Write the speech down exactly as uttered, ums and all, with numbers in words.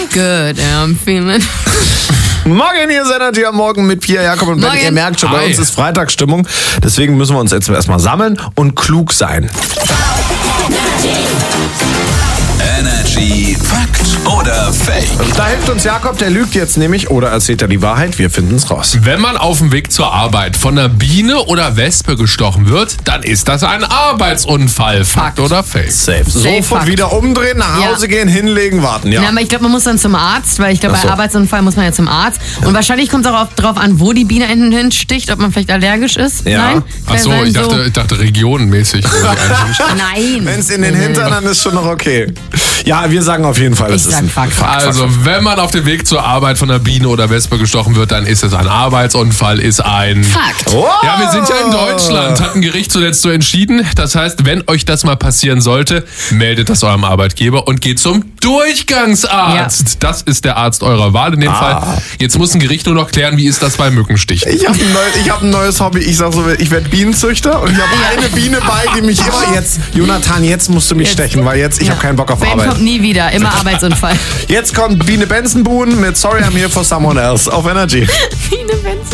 Good, I'm feeling. Morgen, hier ist Energy am Morgen mit Pia, Jakob und Ben. Morgen. Ihr merkt schon, bei Hi. uns ist Freitagsstimmung. Deswegen müssen wir uns jetzt erstmal sammeln und klug sein. Energy Fakt oder Fake? Da hilft uns Jakob, der lügt jetzt nämlich oder erzählt er die Wahrheit. Wir finden es raus. Wenn man auf dem Weg zur Arbeit von einer Biene oder Wespe gestochen wird, dann ist das ein Arbeitsunfall. Fakt oder Fake? Safe. Sofort Fakt. wieder umdrehen, nach Ja. Hause gehen, hinlegen, warten. Ja. Na, aber ich glaube, man muss dann zum Arzt, weil ich glaube, Ach so. bei Arbeitsunfall muss man ja zum Arzt. Und wahrscheinlich kommt es auch auf- drauf an, wo die Biene hinsticht, ob man vielleicht allergisch ist. Ja. Nein? Ach so, Kann ich sein, dachte, ich dachte regionenmäßig. wo sie einsticht. Nein. Wenn es in den Nein. Hintern, dann ist schon noch okay. Ja, wir sagen auf jeden Fall, es Ich ist sag ein Fakt. Fakt. Also, wenn man auf dem Weg zur Arbeit von einer Biene oder Wespe gestochen wird, dann ist es ein Arbeitsunfall, ist ein... Fakt. Oh. Ja, wir sind ja in Deutschland, hat ein Gericht zuletzt so entschieden. Das heißt, wenn euch das mal passieren sollte, meldet das eurem Arbeitgeber und geht zum Durchgangsarzt. Das ist der Arzt eurer Wahl in dem Fall. Jetzt muss ein Gericht nur noch klären, wie ist das bei Mückenstichen. Ich habe ein, neu, ich hab ein neues Hobby. Ich sag so, ich werde Bienenzüchter und ich habe eine Biene bei, die mich immer jetzt... Jonathan, jetzt musst du mich Jetzt. stechen, weil jetzt, ich Ja. habe keinen Bock auf Ben Arbeit. kommt nie wieder, immer Arbeitsunfall. Jetzt kommt Biene Benzenbuhn mit Sorry I'm here for someone else auf Energy. Biene Benz.